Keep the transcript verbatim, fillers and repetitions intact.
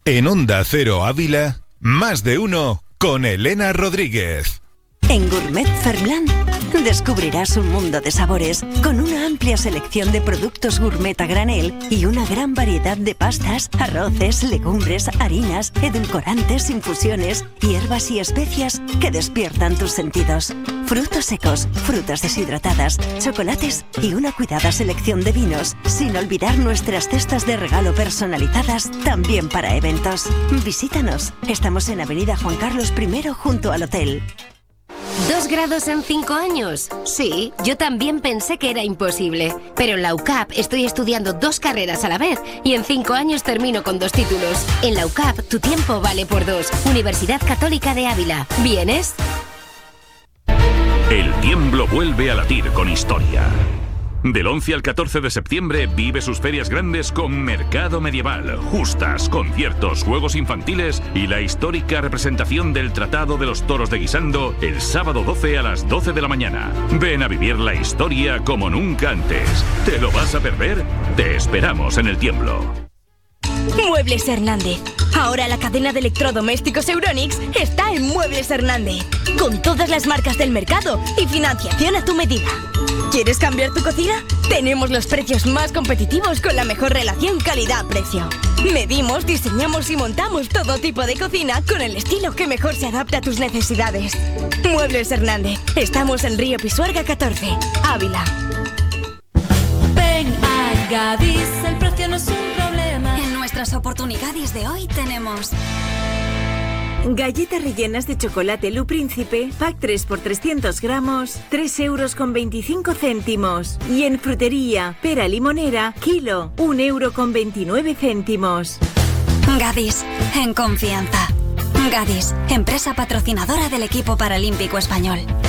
En Onda Cero Ávila, Más de Uno con Elena Rodríguez. En Gourmet Ferland descubrirás un mundo de sabores con una amplia selección de productos gourmet a granel y una gran variedad de pastas, arroces, legumbres, harinas, edulcorantes, infusiones, hierbas y especias que despiertan tus sentidos. Frutos secos, frutas deshidratadas, chocolates y una cuidada selección de vinos, sin olvidar nuestras cestas de regalo personalizadas también para eventos. Visítanos. Estamos en Avenida Juan Carlos primero junto al hotel. ¿Dos grados en cinco años? Sí, yo también pensé que era imposible. Pero en la U C A P estoy estudiando dos carreras a la vez y en cinco años termino con dos títulos. En la U C A P tu tiempo vale por dos. Universidad Católica de Ávila. ¿Vienes? El tiemblo vuelve a latir con historia. Del once al catorce de septiembre vive sus ferias grandes con Mercado Medieval, justas, conciertos, juegos infantiles y la histórica representación del Tratado de los Toros de Guisando el sábado doce a las doce de la mañana. Ven a vivir la historia como nunca antes. ¿Te lo vas a perder? Te esperamos en el tiemblo. Muebles Hernández. Ahora la cadena de electrodomésticos Euronics está en Muebles Hernández, con todas las marcas del mercado y financiación a tu medida. ¿Quieres cambiar tu cocina? Tenemos los precios más competitivos con la mejor relación calidad-precio. Medimos, diseñamos y montamos todo tipo de cocina con el estilo que mejor se adapta a tus necesidades. Muebles Hernández. Estamos en Río Pisuerga catorce, Ávila. Ven a Gadis, el precio no es un problema. En nuestras oportunidades de hoy tenemos galletas rellenas de chocolate Lu Príncipe, pack tres por trescientos gramos, tres euros con veinticinco céntimos. Y en frutería, pera limonera, kilo, un euro con veintinueve céntimos. Gadis, en confianza. Gadis, empresa patrocinadora del equipo paralímpico español.